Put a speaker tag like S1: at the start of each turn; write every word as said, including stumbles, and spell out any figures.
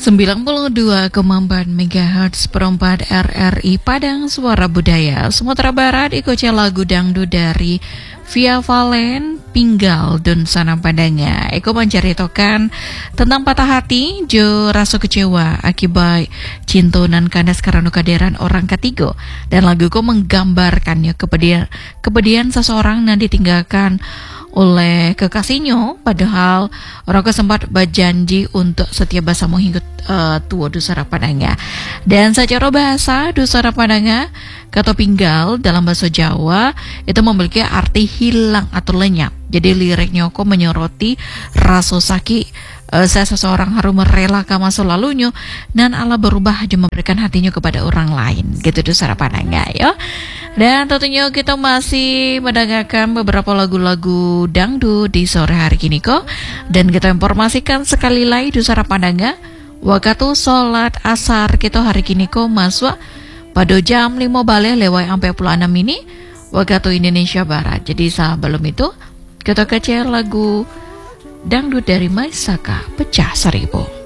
S1: sembilan puluh dua koma empat megahertz perempat R R I Padang Suara Budaya Sumatera Barat. Ikutnya lagu dangdut dari Via Valen Pinggal dan Sana Padanya. Eko menceritakan tentang patah hati jo rasa kecewa akibat cintonan kandas karena kaderan orang ketiga, dan laguku menggambarkannya kepedihan kepedihan seseorang yang ditinggalkan oleh kekasihnya, padahal orang sempat berjanji untuk setia bersama hingga uh, tua Dusara Padanga. Dan secara bahasa Dusara Padanga, kata pinggal dalam bahasa Jawa itu memiliki arti hilang atau lenyap. Jadi liriknya kok menyoroti rasa sakit uh, seseorang harus merelakan masa lalunya dan Allah berubah aja memberikan hatinya kepada orang lain. Gitu Dusara Padanga ya. Dan tentunya kita masih mendengarkan beberapa lagu-lagu dangdut di sore hari ini kok. Dan kita informasikan sekali lagi Dusara Padanga, waktu sholat asar kita hari ini kok masuk pada jam lima balik lewat sampai puluh enam ini waktu Indonesia Barat. Jadi sebelum itu kita kecil lagu dangdut dari Maisaka Pecah Seribu.